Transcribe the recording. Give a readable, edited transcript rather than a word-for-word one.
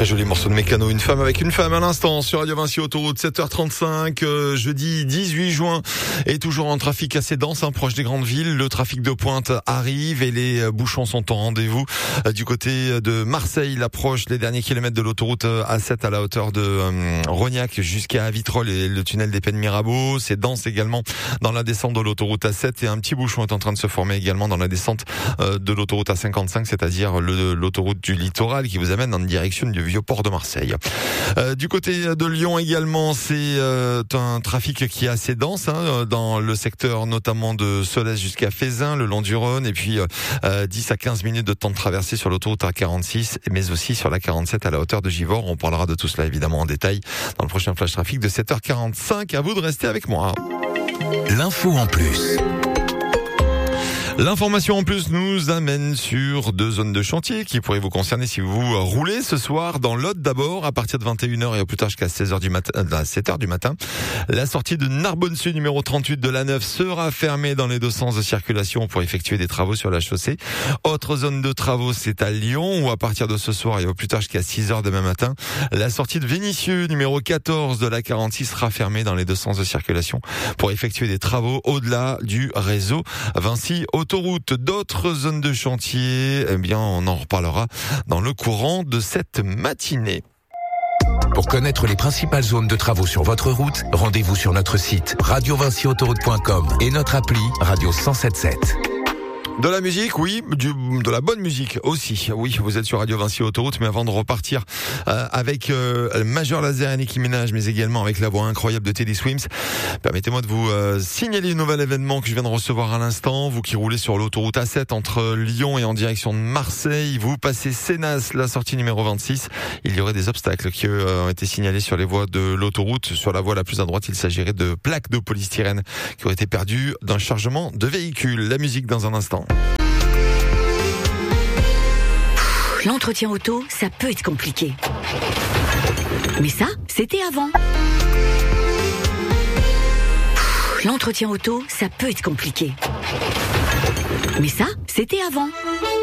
Très joli morceau de Mécano, une femme avec une femme à l'instant sur Radio Vinci Autoroute, 7h35, jeudi 18 juin, et toujours en trafic assez dense, proche des grandes villes. Le trafic de pointe arrive et les bouchons sont en rendez-vous. Du côté de Marseille, l'approche, les derniers kilomètres de l'autoroute A7 à la hauteur de Rognac jusqu'à Vitrolles et le tunnel des Pennes Mirabeau. C'est dense également dans la descente de l'autoroute A7 et un petit bouchon est en train de se former également dans la descente de l'autoroute A55, c'est-à-dire l'autoroute du littoral qui vous amène en direction du Vieux-Port de Marseille. Du côté de Lyon également, c'est un trafic qui est assez dense dans le secteur notamment de Solès jusqu'à Fézin, le long du Rhône, et puis 10 à 15 minutes de temps de traversée sur l'autoroute A46, mais aussi sur la 47 à la hauteur de Givors. On parlera de tout cela évidemment en détail dans le prochain flash trafic de 7h45. À vous de rester avec moi. L'info en plus. L'information en plus nous amène sur deux zones de chantier qui pourraient vous concerner si vous roulez ce soir dans l'Aude. D'abord, à partir de 21h et au plus tard jusqu'à 16h du matin, à 7h du matin, la sortie de Narbonne Sud numéro 38 de l'A9 sera fermée dans les deux sens de circulation pour effectuer des travaux sur la chaussée. Autre zone de travaux, c'est à Lyon où à partir de ce soir et au plus tard jusqu'à 6h demain matin, la sortie de Vénissieux numéro 14 de la 46 sera fermée dans les deux sens de circulation pour effectuer des travaux au-delà du réseau Vinci Autoroute. D'autres zones de chantier, eh bien, on en reparlera dans le courant de cette matinée. Pour connaître les principales zones de travaux sur votre route, rendez-vous sur notre site radiovinciautoroute.com et notre appli Radio 107.7. De la musique, oui, de la bonne musique aussi. Oui, vous êtes sur Radio Vinci Autoroute, mais avant de repartir avec Major Lazer et Nicki Minaj, mais également avec la voix incroyable de Teddy Swims, permettez-moi de vous signaler un nouvel événement que je viens de recevoir à l'instant. Vous qui roulez sur l'autoroute A7 entre Lyon et en direction de Marseille, vous passez Sénas, la sortie numéro 26. Il y aurait des obstacles qui ont été signalés sur les voies de l'autoroute. Sur la voie la plus à droite, il s'agirait de plaques de polystyrène qui auraient été perdues d'un chargement de véhicule. La musique dans un instant. L'entretien auto, ça peut être compliqué. Mais ça, c'était avant. L'entretien auto, ça peut être compliqué. Mais ça, c'était avant.